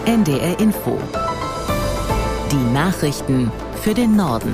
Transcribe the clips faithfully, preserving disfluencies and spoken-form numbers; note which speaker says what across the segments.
Speaker 1: N D R Info. Die Nachrichten für den Norden.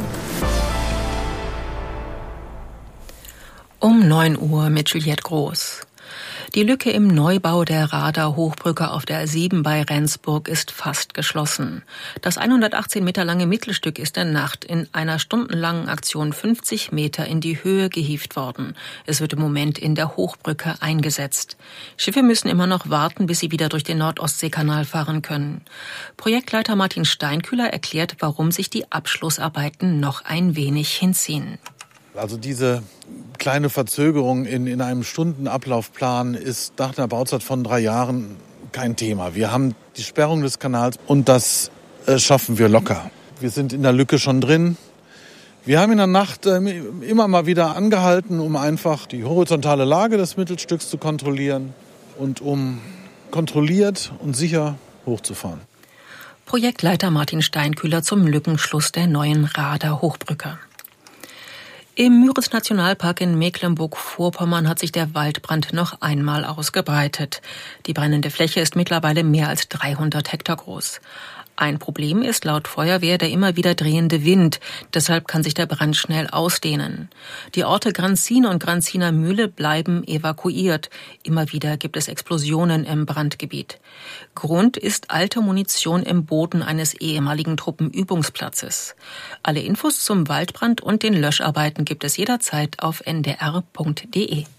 Speaker 2: Um neun Uhr mit Juliette Groß. Die Lücke im Neubau der Radar-Hochbrücke auf der A sieben bei Rendsburg ist fast geschlossen. Das hundertachtzehn Meter lange Mittelstück ist in Nacht in einer stundenlangen Aktion fünfzig Meter in die Höhe gehievt worden. Es wird im Moment in der Hochbrücke eingesetzt. Schiffe müssen immer noch warten, bis sie wieder durch den Nord-Ostsee-Kanal fahren können. Projektleiter Martin Steinkühler erklärt, warum sich die Abschlussarbeiten noch ein wenig hinziehen.
Speaker 3: Also diese kleine Verzögerung in, in einem Stundenablaufplan ist nach einer Bauzeit von drei Jahren kein Thema. Wir haben die Sperrung des Kanals und das äh, schaffen wir locker. Wir sind in der Lücke schon drin. Wir haben in der Nacht äh, immer mal wieder angehalten, um einfach die horizontale Lage des Mittelstücks zu kontrollieren und um kontrolliert und sicher hochzufahren.
Speaker 2: Projektleiter Martin Steinkühler zum Lückenschluss der neuen Radar-Hochbrücke. Im Müritz-Nationalpark in Mecklenburg-Vorpommern hat sich der Waldbrand noch einmal ausgebreitet. Die brennende Fläche ist mittlerweile mehr als dreihundert Hektar groß. Ein Problem ist laut Feuerwehr der immer wieder drehende Wind. Deshalb kann sich der Brand schnell ausdehnen. Die Orte Granzin und Granziner Mühle bleiben evakuiert. Immer wieder gibt es Explosionen im Brandgebiet. Grund ist alte Munition im Boden eines ehemaligen Truppenübungsplatzes. Alle Infos zum Waldbrand und den Löscharbeiten gibt es jederzeit auf n d r punkt d e.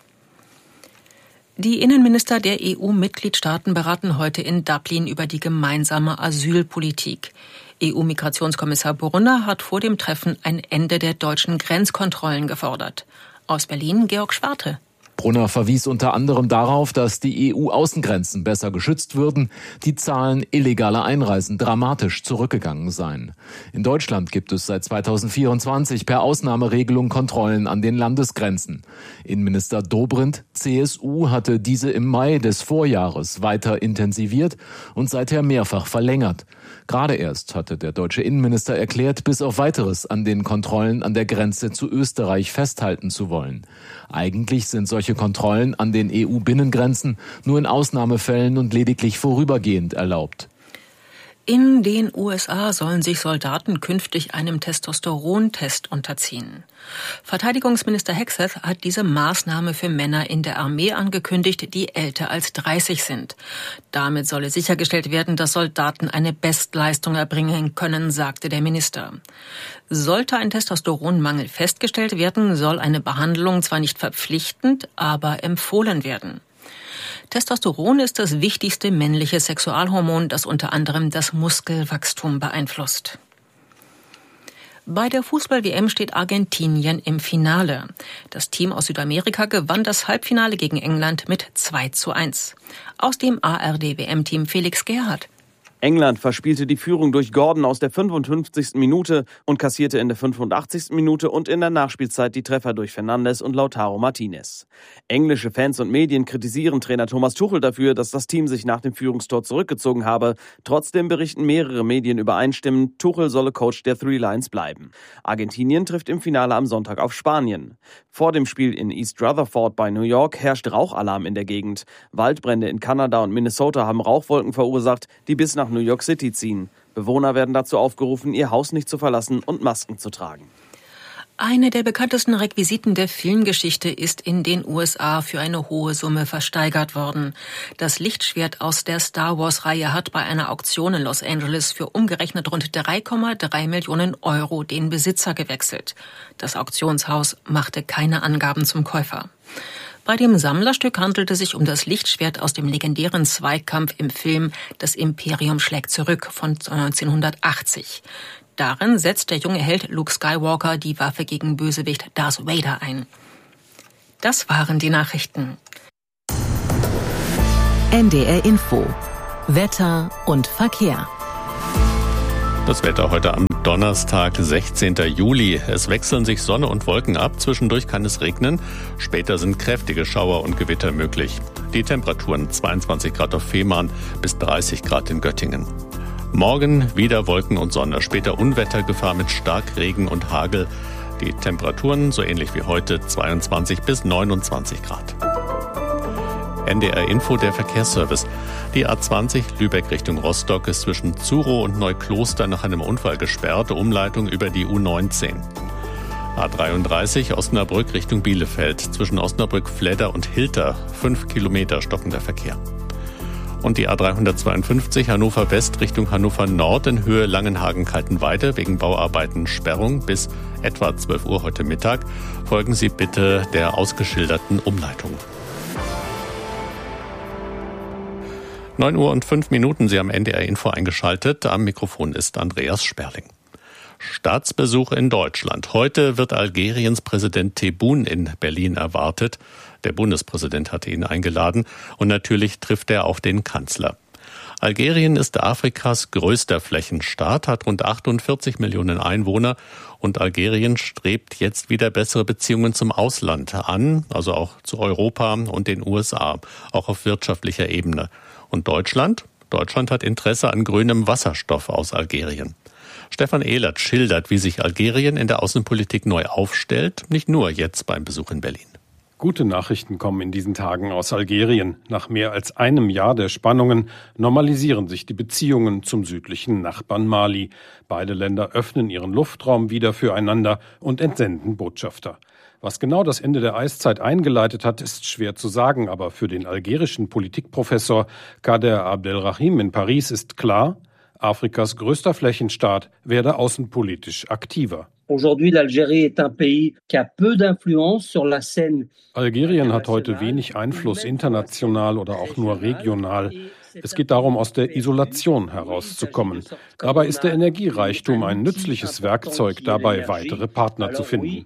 Speaker 2: Die Innenminister der E U-Mitgliedstaaten beraten heute in Dublin über die gemeinsame Asylpolitik. E U-Migrationskommissar Brunner hat vor dem Treffen ein Ende der deutschen Grenzkontrollen gefordert. Aus Berlin Georg Schwarte.
Speaker 4: Brunner verwies unter anderem darauf, dass die E U-Außengrenzen besser geschützt würden, die Zahlen illegaler Einreisen dramatisch zurückgegangen seien. In Deutschland gibt es seit zweitausendvierundzwanzig per Ausnahmeregelung Kontrollen an den Landesgrenzen. Innenminister Dobrindt, C S U, hatte diese im Mai des Vorjahres weiter intensiviert und seither mehrfach verlängert. Gerade erst hatte der deutsche Innenminister erklärt, bis auf Weiteres an den Kontrollen an der Grenze zu Österreich festhalten zu wollen. Eigentlich sind solche Kontrollen an den E U-Binnengrenzen nur in Ausnahmefällen und lediglich vorübergehend erlaubt.
Speaker 2: In den U S A sollen sich Soldaten künftig einem Testosterontest unterziehen. Verteidigungsminister Hegseth hat diese Maßnahme für Männer in der Armee angekündigt, die älter als dreißig sind. Damit solle sichergestellt werden, dass Soldaten eine Bestleistung erbringen können, sagte der Minister. Sollte ein Testosteronmangel festgestellt werden, soll eine Behandlung zwar nicht verpflichtend, aber empfohlen werden. Testosteron ist das wichtigste männliche Sexualhormon, das unter anderem das Muskelwachstum beeinflusst. Bei der Fußball-W M steht Argentinien im Finale. Das Team aus Südamerika gewann das Halbfinale gegen England mit zwei zu eins. Aus dem A R D-W M-Team Felix Gerhardt.
Speaker 5: England verspielte die Führung durch Gordon aus der fünfundfünfzigsten Minute und kassierte in der fünfundachtzigsten Minute und in der Nachspielzeit die Treffer durch Fernandes und Lautaro Martinez. Englische Fans und Medien kritisieren Trainer Thomas Tuchel dafür, dass das Team sich nach dem Führungstor zurückgezogen habe. Trotzdem berichten mehrere Medien übereinstimmend, Tuchel solle Coach der Three Lions bleiben. Argentinien trifft im Finale am Sonntag auf Spanien. Vor dem Spiel in East Rutherford bei New York herrscht Rauchalarm in der Gegend. Waldbrände in Kanada und Minnesota haben Rauchwolken verursacht, die bis nach New York City ziehen. Bewohner werden dazu aufgerufen, ihr Haus nicht zu verlassen und Masken zu tragen.
Speaker 2: Eine der bekanntesten Requisiten der Filmgeschichte ist in den U S A für eine hohe Summe versteigert worden. Das Lichtschwert aus der Star-Wars-Reihe hat bei einer Auktion in Los Angeles für umgerechnet rund drei Komma drei Millionen Euro den Besitzer gewechselt. Das Auktionshaus machte keine Angaben zum Käufer. Bei dem Sammlerstück handelte es sich um das Lichtschwert aus dem legendären Zweikampf im Film Das Imperium schlägt zurück von neunzehnhundertachtzig. Darin setzt der junge Held Luke Skywalker die Waffe gegen Bösewicht Darth Vader ein. Das waren die Nachrichten.
Speaker 1: N D R Info. Wetter und Verkehr.
Speaker 6: Das Wetter heute am Donnerstag, sechzehnten Juli. Es wechseln sich Sonne und Wolken ab. Zwischendurch kann es regnen. Später sind kräftige Schauer und Gewitter möglich. Die Temperaturen zweiundzwanzig Grad auf Fehmarn bis dreißig Grad in Göttingen. Morgen wieder Wolken und Sonne. Später Unwettergefahr mit Starkregen und Hagel. Die Temperaturen so ähnlich wie heute zweiundzwanzig bis neunundzwanzig Grad. N D R Info, der Verkehrsservice. Die A zwanzig Lübeck Richtung Rostock ist zwischen Zurow und Neukloster nach einem Unfall gesperrt. Umleitung über die U neunzehn. A dreiunddreißig Osnabrück Richtung Bielefeld. Zwischen Osnabrück-Fledder und Hilter fünf Kilometer stockender Verkehr. Und die A dreihundertzweiundfünfzig Hannover West Richtung Hannover Nord in Höhe Langenhagen-Kaltenweide wegen Bauarbeiten Sperrung bis etwa zwölf Uhr heute Mittag. Folgen Sie bitte der ausgeschilderten Umleitung. neun Uhr und fünf Minuten, Sie haben N D R Info eingeschaltet. Am Mikrofon ist Andreas Sperling. Staatsbesuch in Deutschland. Heute wird Algeriens Präsident Tebboune in Berlin erwartet. Der Bundespräsident hatte ihn eingeladen und natürlich trifft er auch den Kanzler. Algerien ist Afrikas größter Flächenstaat, hat rund achtundvierzig Millionen Einwohner und Algerien strebt jetzt wieder bessere Beziehungen zum Ausland an, also auch zu Europa und den U S A, auch auf wirtschaftlicher Ebene. Und Deutschland? Deutschland hat Interesse an grünem Wasserstoff aus Algerien. Stefan Ehlert schildert, wie sich Algerien in der Außenpolitik neu aufstellt, nicht nur jetzt beim Besuch in Berlin.
Speaker 7: Gute Nachrichten kommen in diesen Tagen aus Algerien. Nach mehr als einem Jahr der Spannungen normalisieren sich die Beziehungen zum südlichen Nachbarn Mali. Beide Länder öffnen ihren Luftraum wieder füreinander und entsenden Botschafter. Was genau das Ende der Eiszeit eingeleitet hat, ist schwer zu sagen, aber für den algerischen Politikprofessor Kader Abdelrahim in Paris ist klar, Afrikas größter Flächenstaat werde außenpolitisch aktiver. Algerien hat heute wenig Einfluss international oder auch nur regional. Es geht darum, aus der Isolation herauszukommen. Dabei ist der Energiereichtum ein nützliches Werkzeug, dabei weitere Partner zu finden.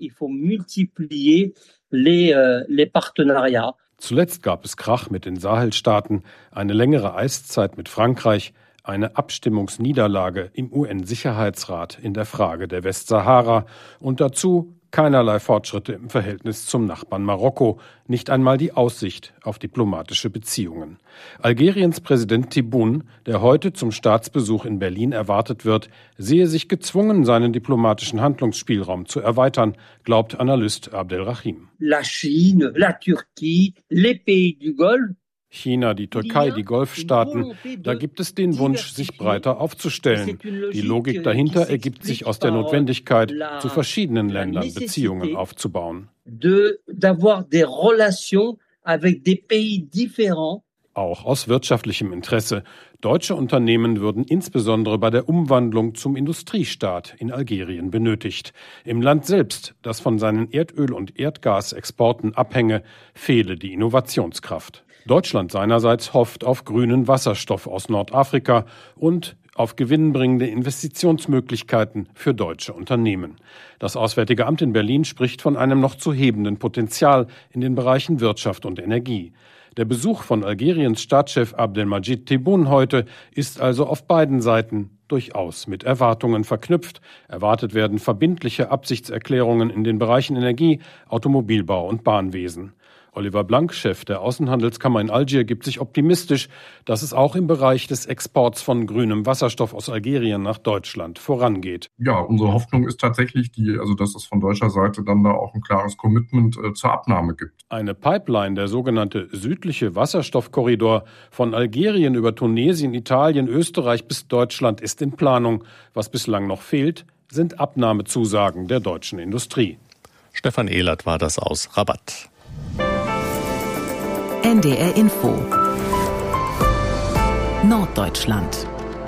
Speaker 7: Zuletzt gab es Krach mit den Sahelstaaten, eine längere Eiszeit mit Frankreich, eine Abstimmungsniederlage im U N-Sicherheitsrat in der Frage der Westsahara und dazu keinerlei Fortschritte im Verhältnis zum Nachbarn Marokko, nicht einmal die Aussicht auf diplomatische Beziehungen. Algeriens Präsident Tebboune, der heute zum Staatsbesuch in Berlin erwartet wird, sehe sich gezwungen, seinen diplomatischen Handlungsspielraum zu erweitern, glaubt Analyst Abdelrahim.
Speaker 8: La Chine, la Turquie, les pays du Golfe.
Speaker 7: China, die Türkei, die Golfstaaten, da gibt es den Wunsch, sich breiter aufzustellen. Die Logik dahinter ergibt sich aus der Notwendigkeit, zu verschiedenen Ländern Beziehungen aufzubauen. Auch aus wirtschaftlichem Interesse. Deutsche Unternehmen würden insbesondere bei der Umwandlung zum Industriestaat in Algerien benötigt. Im Land selbst, das von seinen Erdöl- und Erdgasexporten abhänge, fehle die Innovationskraft. Deutschland seinerseits hofft auf grünen Wasserstoff aus Nordafrika und auf gewinnbringende Investitionsmöglichkeiten für deutsche Unternehmen. Das Auswärtige Amt in Berlin spricht von einem noch zu hebenden Potenzial in den Bereichen Wirtschaft und Energie. Der Besuch von Algeriens Staatschef Abdelmadjid Tebboune heute ist also auf beiden Seiten durchaus mit Erwartungen verknüpft. Erwartet werden verbindliche Absichtserklärungen in den Bereichen Energie, Automobilbau und Bahnwesen. Oliver Blank, Chef der Außenhandelskammer in Algier, gibt sich optimistisch, dass es auch im Bereich des Exports von grünem Wasserstoff aus Algerien nach Deutschland vorangeht.
Speaker 9: Ja, unsere Hoffnung ist tatsächlich die, also dass es von deutscher Seite dann da auch ein klares Commitment äh, zur Abnahme gibt.
Speaker 7: Eine Pipeline, der sogenannte südliche Wasserstoffkorridor von Algerien über Tunesien, Italien, Österreich bis Deutschland ist in Planung. Was bislang noch fehlt, sind Abnahmezusagen der deutschen Industrie.
Speaker 6: Stefan Ehlert war das aus Rabat.
Speaker 1: N D R Info Norddeutschland.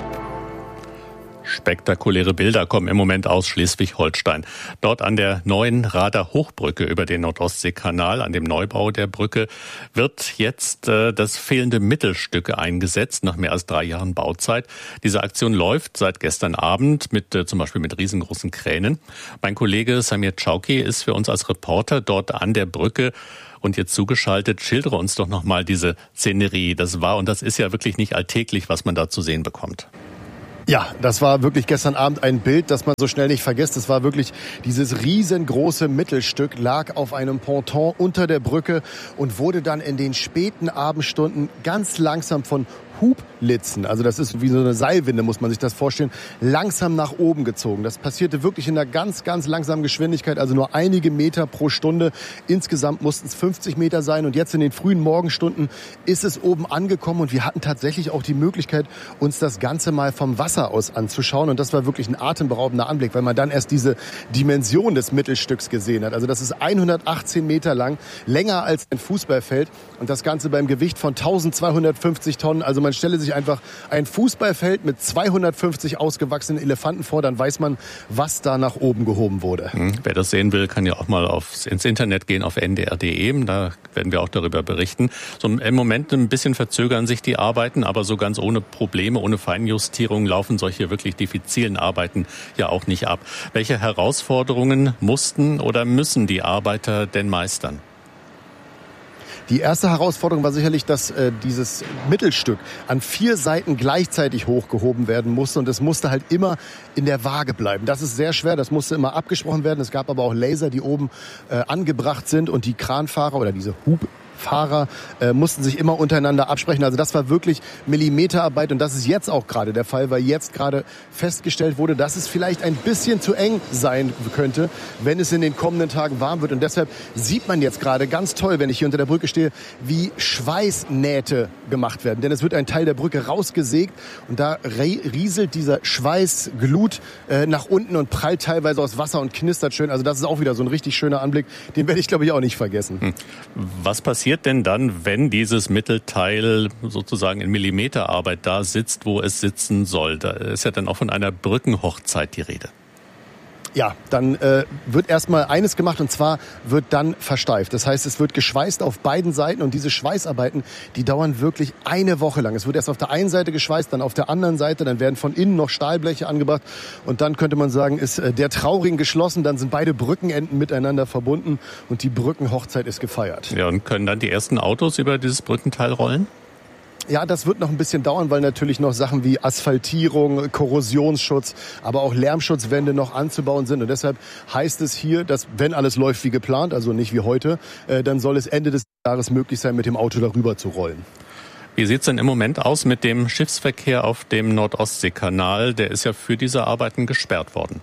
Speaker 6: Spektakuläre Bilder kommen im Moment aus Schleswig-Holstein. Dort an der neuen Rader Hochbrücke über den Nordostseekanal, an dem Neubau der Brücke, wird jetzt äh, das fehlende Mittelstück eingesetzt, nach mehr als drei Jahren Bauzeit. Diese Aktion läuft seit gestern Abend mit äh, zum Beispiel mit riesengroßen Kränen. Mein Kollege Samir Chauki ist für uns als Reporter dort an der Brücke und jetzt zugeschaltet. Schildere uns doch nochmal diese Szenerie. Das war und das ist ja wirklich nicht alltäglich, was man da zu sehen bekommt.
Speaker 10: Ja, das war wirklich gestern Abend ein Bild, das man so schnell nicht vergisst. Es war wirklich dieses riesengroße Mittelstück, lag auf einem Ponton unter der Brücke und wurde dann in den späten Abendstunden ganz langsam von Hublitzen, also das ist wie so eine Seilwinde, muss man sich das vorstellen, langsam nach oben gezogen. Das passierte wirklich in einer ganz, ganz langsamen Geschwindigkeit, also nur einige Meter pro Stunde. Insgesamt mussten es fünfzig Meter sein und jetzt in den frühen Morgenstunden ist es oben angekommen und wir hatten tatsächlich auch die Möglichkeit, uns das Ganze mal vom Wasser aus anzuschauen und das war wirklich ein atemberaubender Anblick, weil man dann erst diese Dimension des Mittelstücks gesehen hat. Also das ist hundertachtzehn Meter lang, länger als ein Fußballfeld und das Ganze beim Gewicht von eintausendzweihundertfünfzig Tonnen. Also man stelle sich einfach ein Fußballfeld mit zweihundertfünfzig ausgewachsenen Elefanten vor, dann weiß man, was da nach oben gehoben wurde.
Speaker 6: Hm, wer das sehen will, kann ja auch mal aufs, ins Internet gehen auf N D R punkt D E. Da werden wir auch darüber berichten. So im Moment ein bisschen verzögern sich die Arbeiten, aber so ganz ohne Probleme, ohne Feinjustierung laufen solche wirklich diffizilen Arbeiten ja auch nicht ab. Welche Herausforderungen mussten oder müssen die Arbeiter denn meistern?
Speaker 10: Die erste Herausforderung war sicherlich, dass äh, dieses Mittelstück an vier Seiten gleichzeitig hochgehoben werden musste und es musste halt immer in der Waage bleiben. Das ist sehr schwer, das musste immer abgesprochen werden. Es gab aber auch Laser, die oben äh, angebracht sind und die Kranfahrer oder diese Hub Fahrer äh, mussten sich immer untereinander absprechen. Also das war wirklich Millimeterarbeit und das ist jetzt auch gerade der Fall, weil jetzt gerade festgestellt wurde, dass es vielleicht ein bisschen zu eng sein könnte, wenn es in den kommenden Tagen warm wird. Und deshalb sieht man jetzt gerade ganz toll, wenn ich hier unter der Brücke stehe, wie Schweißnähte gemacht werden. Denn es wird ein Teil der Brücke rausgesägt und da rieselt dieser Schweißglut äh, nach unten und prallt teilweise aus Wasser und knistert schön. Also das ist auch wieder so ein richtig schöner Anblick. Den werde ich, glaube ich, auch nicht vergessen.
Speaker 6: Was passiert denn dann, wenn dieses Mittelteil sozusagen in Millimeterarbeit da sitzt, wo es sitzen soll? Da ist ja dann auch von einer Brückenhochzeit die Rede.
Speaker 10: Ja, dann äh, wird erstmal eines gemacht und zwar wird dann versteift. Das heißt, es wird geschweißt auf beiden Seiten und diese Schweißarbeiten, die dauern wirklich eine Woche lang. Es wird erst auf der einen Seite geschweißt, dann auf der anderen Seite, dann werden von innen noch Stahlbleche angebracht und dann könnte man sagen, ist äh, der Trauring geschlossen, dann sind beide Brückenenden miteinander verbunden und die Brückenhochzeit ist gefeiert.
Speaker 6: Ja, und können dann die ersten Autos über dieses Brückenteil rollen?
Speaker 10: Ja, das wird noch ein bisschen dauern, weil natürlich noch Sachen wie Asphaltierung, Korrosionsschutz, aber auch Lärmschutzwände noch anzubauen sind. Und deshalb heißt es hier, dass wenn alles läuft wie geplant, also nicht wie heute, äh, dann soll es Ende des Jahres möglich sein, mit dem Auto darüber zu rollen.
Speaker 6: Wie sieht's denn im Moment aus mit dem Schiffsverkehr auf dem Nord-Ostsee-Kanal? Der ist ja für diese Arbeiten gesperrt worden.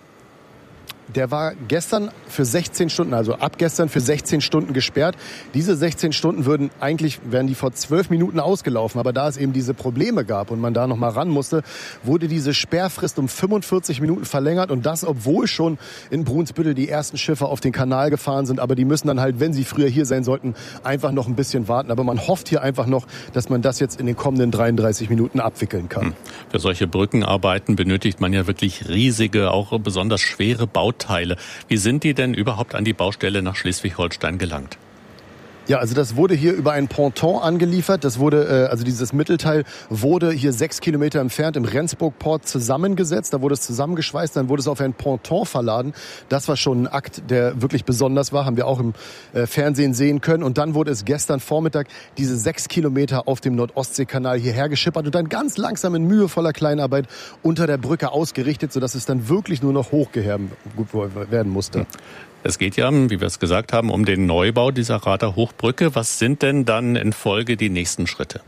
Speaker 10: Der war gestern für sechzehn Stunden, also ab gestern für sechzehn Stunden gesperrt. Diese sechzehn Stunden würden eigentlich, wären die vor zwölf Minuten ausgelaufen. Aber da es eben diese Probleme gab und man da noch mal ran musste, wurde diese Sperrfrist um fünfundvierzig Minuten verlängert. Und das, obwohl schon in Brunsbüttel die ersten Schiffe auf den Kanal gefahren sind. Aber die müssen dann halt, wenn sie früher hier sein sollten, einfach noch ein bisschen warten. Aber man hofft hier einfach noch, dass man das jetzt in den kommenden dreiunddreißig Minuten abwickeln kann.
Speaker 6: Für solche Brückenarbeiten benötigt man ja wirklich riesige, auch besonders schwere Bauteile. Wie sind die denn überhaupt an die Baustelle nach Schleswig-Holstein gelangt?
Speaker 10: Ja, also das wurde hier über ein Ponton angeliefert. Das wurde, äh, also dieses Mittelteil wurde hier sechs Kilometer entfernt im Rendsburg-Port zusammengesetzt. Da wurde es zusammengeschweißt, dann wurde es auf ein Ponton verladen. Das war schon ein Akt, der wirklich besonders war, haben wir auch im äh, Fernsehen sehen können. Und dann wurde es gestern Vormittag diese sechs Kilometer auf dem Nord-Ostsee-Kanal hierher geschippert und dann ganz langsam in mühevoller Kleinarbeit unter der Brücke ausgerichtet, sodass es dann wirklich nur noch hochgehoben werden musste.
Speaker 6: Es geht ja, wie wir es gesagt haben, um den Neubau dieser Rader Hochbrücke. Was sind denn dann in Folge die nächsten Schritte?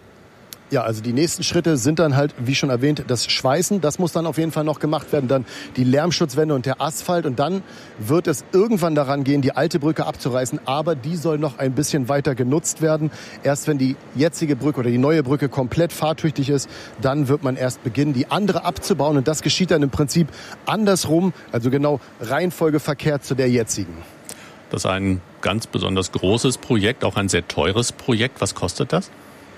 Speaker 10: Ja, also die nächsten Schritte sind dann halt, wie schon erwähnt, das Schweißen. Das muss dann auf jeden Fall noch gemacht werden. Dann die Lärmschutzwände und der Asphalt. Und dann wird es irgendwann daran gehen, die alte Brücke abzureißen. Aber die soll noch ein bisschen weiter genutzt werden. Erst wenn die jetzige Brücke oder die neue Brücke komplett fahrtüchtig ist, dann wird man erst beginnen, die andere abzubauen. Und das geschieht dann im Prinzip andersrum, also genau Reihenfolge verkehrt zu der jetzigen.
Speaker 6: Das ist ein ganz besonders großes Projekt, auch ein sehr teures Projekt. Was kostet das?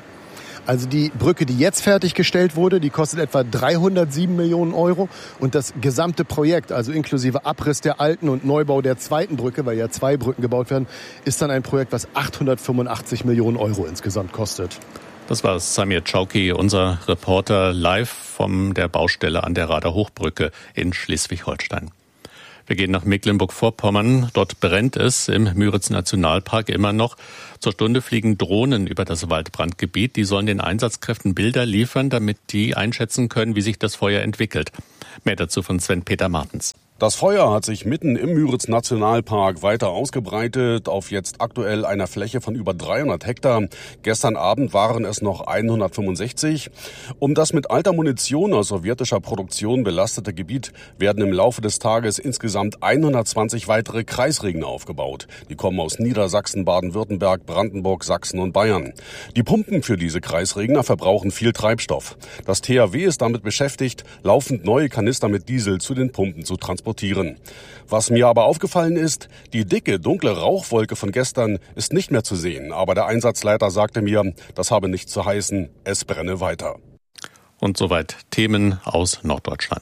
Speaker 10: Also die Brücke, die jetzt fertiggestellt wurde, die kostet etwa dreihundertsieben Millionen Euro. Und das gesamte Projekt, also inklusive Abriss der alten und Neubau der zweiten Brücke, weil ja zwei Brücken gebaut werden, ist dann ein Projekt, was achthundertfünfundachtzig Millionen Euro insgesamt kostet.
Speaker 6: Das war Samir Chauki, unser Reporter, live von der Baustelle an der Rader Hochbrücke in Schleswig-Holstein. Wir gehen nach Mecklenburg-Vorpommern. Dort brennt es im Müritz-Nationalpark immer noch. Zur Stunde fliegen Drohnen über das Waldbrandgebiet. Die sollen den Einsatzkräften Bilder liefern, damit die einschätzen können, wie sich das Feuer entwickelt. Mehr dazu von Sven-Peter Martens.
Speaker 11: Das Feuer hat sich mitten im Müritz-Nationalpark weiter ausgebreitet, auf jetzt aktuell einer Fläche von über dreihundert Hektar. Gestern Abend waren es noch hundertfünfundsechzig. Um das mit alter Munition aus sowjetischer Produktion belastete Gebiet werden im Laufe des Tages insgesamt hundertzwanzig weitere Kreisregner aufgebaut. Die kommen aus Niedersachsen, Baden-Württemberg, Brandenburg, Sachsen und Bayern. Die Pumpen für diese Kreisregner verbrauchen viel Treibstoff. Das T H W ist damit beschäftigt, laufend neue Kanister mit Diesel zu den Pumpen zu transportieren. Was mir aber aufgefallen ist, die dicke, dunkle Rauchwolke von gestern ist nicht mehr zu sehen. Aber der Einsatzleiter sagte mir, das habe nichts zu heißen, es brenne weiter.
Speaker 6: Und soweit Themen aus Norddeutschland.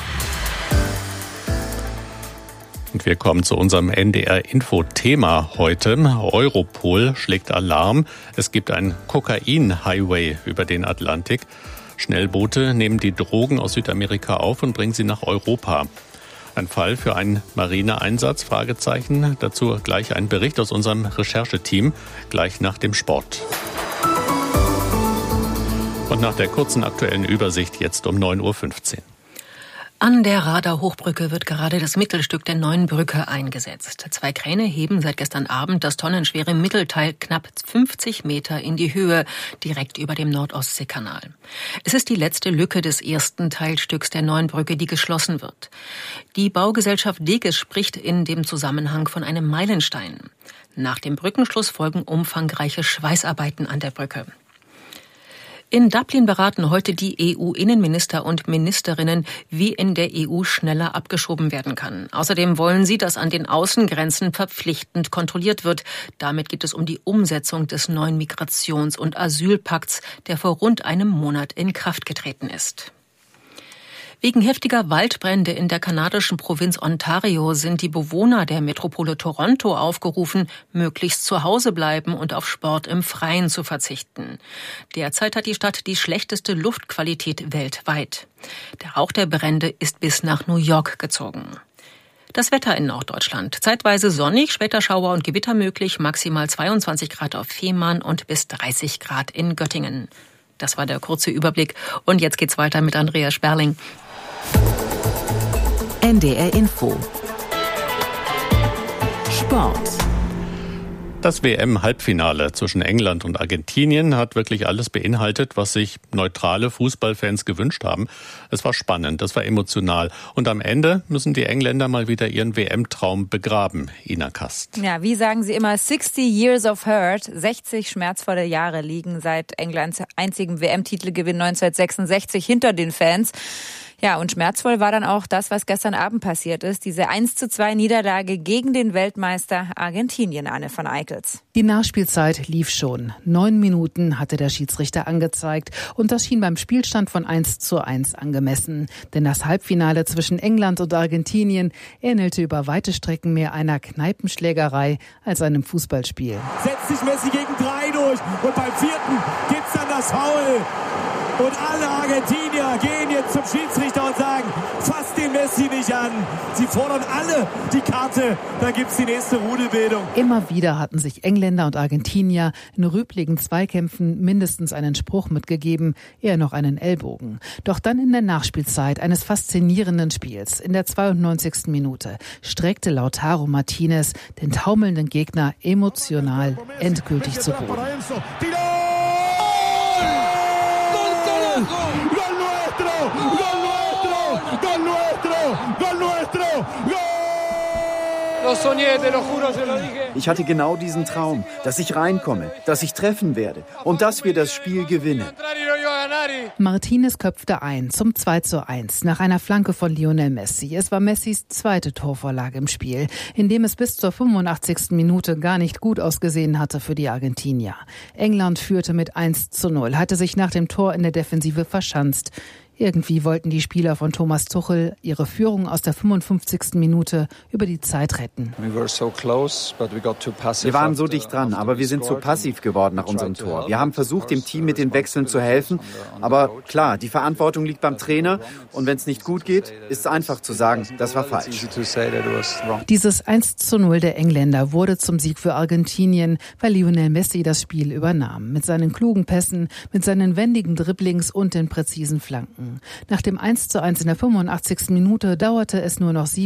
Speaker 6: Und wir kommen zu unserem N D R-Info-Thema heute. Europol schlägt Alarm. Es gibt einen Kokain-Highway über den Atlantik. Schnellboote nehmen die Drogen aus Südamerika auf und bringen sie nach Europa. Ein Fall für einen Marineeinsatz? Fragezeichen. Dazu gleich ein Bericht aus unserem Rechercheteam, gleich nach dem Sport. Und nach der kurzen aktuellen Übersicht jetzt um neun Uhr fünfzehn.
Speaker 2: An der Rader Hochbrücke wird gerade das Mittelstück der neuen Brücke eingesetzt. Zwei Kräne heben seit gestern Abend das tonnenschwere Mittelteil knapp fünfzig Meter in die Höhe, direkt über dem Nordostseekanal. Es ist die letzte Lücke des ersten Teilstücks der neuen Brücke, die geschlossen wird. Die Baugesellschaft Deges spricht in dem Zusammenhang von einem Meilenstein. Nach dem Brückenschluss folgen umfangreiche Schweißarbeiten an der Brücke. In Dublin beraten heute die E U-Innenminister und Ministerinnen, wie in der E U schneller abgeschoben werden kann. Außerdem wollen sie, dass an den Außengrenzen verpflichtend kontrolliert wird. Damit geht es um die Umsetzung des neuen Migrations- und Asylpakts, der vor rund einem Monat in Kraft getreten ist. Wegen heftiger Waldbrände in der kanadischen Provinz Ontario sind die Bewohner der Metropole Toronto aufgerufen, möglichst zu Hause bleiben und auf Sport im Freien zu verzichten. Derzeit hat die Stadt die schlechteste Luftqualität weltweit. Der Rauch der Brände ist bis nach New York gezogen. Das Wetter in Norddeutschland. Zeitweise sonnig, später Schauer und Gewitter möglich, maximal zweiundzwanzig Grad auf Fehmarn und bis dreißig Grad in Göttingen. Das war der kurze Überblick. Und jetzt geht's weiter mit Andrea Sperling.
Speaker 1: N D R Info. Sport.
Speaker 6: Das W M-Halbfinale zwischen England und Argentinien hat wirklich alles beinhaltet, was sich neutrale Fußballfans gewünscht haben. Es war spannend, es war emotional. Und am Ende müssen die Engländer mal wieder ihren W M-Traum begraben. Ina Kast.
Speaker 12: Ja, wie sagen sie immer, sixty years of hurt. sechzig schmerzvolle Jahre liegen seit Englands einzigem W M-Titelgewinn neunzehnhundertsechsundsechzig hinter den Fans. Ja, und schmerzvoll war dann auch das, was gestern Abend passiert ist. Diese eins zu zwei Niederlage gegen den Weltmeister Argentinien, Anne von Eickels.
Speaker 13: Die Nachspielzeit lief schon. Neun Minuten hatte der Schiedsrichter angezeigt. Und das schien beim Spielstand von eins zu eins angemessen. Denn das Halbfinale zwischen England und Argentinien ähnelte über weite Strecken mehr einer Kneipenschlägerei als einem Fußballspiel.
Speaker 14: Setzt sich Messi gegen drei durch. Und beim vierten gibt's dann das Foul. Und alle Argentinier gehen jetzt zum Schiedsrichter und sagen, fasst den Messi nicht an. Sie fordern alle die Karte, dann gibt's die nächste Rudelbildung.
Speaker 13: Immer wieder hatten sich Engländer und Argentinier in rüpligen Zweikämpfen mindestens einen Spruch mitgegeben, eher noch einen Ellbogen. Doch dann in der Nachspielzeit eines faszinierenden Spiels, in der zweiundneunzigsten Minute, streckte Lautaro Martinez den taumelnden Gegner emotional endgültig zu Boden.
Speaker 14: ¡Gol nuestro! ¡Gol nuestro! ¡Gol nuestro! ¡Gol nuestro! ¡Gol!
Speaker 15: Ich hatte genau diesen Traum, dass ich reinkomme, dass ich treffen werde und dass wir das Spiel gewinnen.
Speaker 13: Martinez köpfte ein zum zwei zu eins nach einer Flanke von Lionel Messi. Es war Messis zweite Torvorlage im Spiel, in dem es bis zur fünfundachtzigsten Minute gar nicht gut ausgesehen hatte für die Argentinier. England führte mit eins zu null, hatte sich nach dem Tor in der Defensive verschanzt. Irgendwie wollten die Spieler von Thomas Tuchel ihre Führung aus der fünfundfünfzigsten Minute über die Zeit retten.
Speaker 15: Wir waren so dicht dran, aber wir sind zu passiv geworden nach unserem Tor. Wir haben versucht, dem Team mit den Wechseln zu helfen. Aber klar, die Verantwortung liegt beim Trainer. Und wenn es nicht gut geht, ist es einfach zu sagen, das war falsch.
Speaker 13: Dieses eins zu null der Engländer wurde zum Sieg für Argentinien, weil Lionel Messi das Spiel übernahm. Mit seinen klugen Pässen, mit seinen wendigen Dribblings und den präzisen Flanken. Nach dem eins zu eins in der fünfundachtzigsten Minute dauerte es nur noch sieben